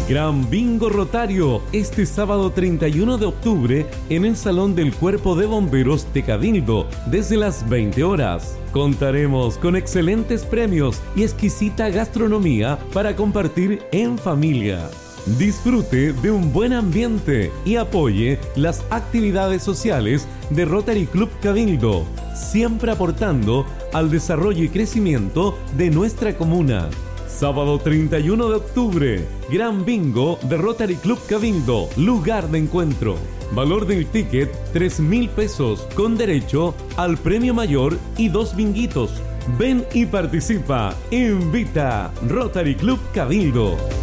Gran Bingo Rotario, este sábado 31 de octubre en el Salón del Cuerpo de Bomberos de Cabildo, desde las 20 horas. Contaremos con excelentes premios y exquisita gastronomía para compartir en familia. Disfrute de un buen ambiente y apoye las actividades sociales de Rotary Club Cabildo, siempre aportando al desarrollo y crecimiento de nuestra comuna. Sábado 31 de octubre, Gran Bingo de Rotary Club Cabildo, lugar de encuentro. Valor del ticket, 3.000 pesos, con derecho al premio mayor y 2 binguitos. Ven y participa. Invita Rotary Club Cabildo.